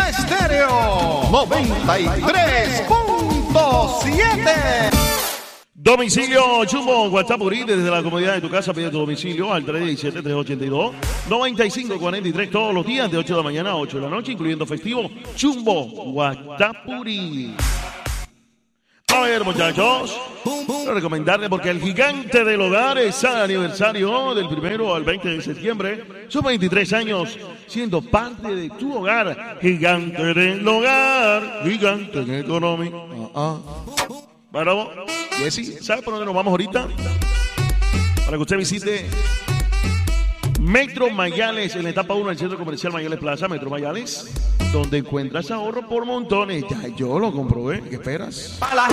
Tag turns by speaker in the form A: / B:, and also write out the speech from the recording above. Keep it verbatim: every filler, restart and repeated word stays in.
A: Estéreo noventa y tres punto siete.
B: Domicilio Jumbo, WhatsApp desde la comodidad de tu casa. Pide tu domicilio al tres diecisiete, tres ochenta y dos, noventa y cinco cuarenta y tres todos los días de ocho de la mañana a ocho de la noche, incluyendo festivo. Jumbo, WhatsApp. A ver, muchachos, quiero recomendarle porque el gigante del hogar está de aniversario del primero al veinte de septiembre. Son veintitrés años siendo parte de tu hogar. Gigante del hogar, gigante en economía. Uh -uh. Bueno, Jessy, ¿sabe por dónde nos vamos ahorita? Para que usted visite Metro Mayales en la etapa uno del Centro Comercial Mayales Plaza, Metro Mayales, donde encuentras ahorro por montones. Ya yo lo comprobé, ¿qué esperas?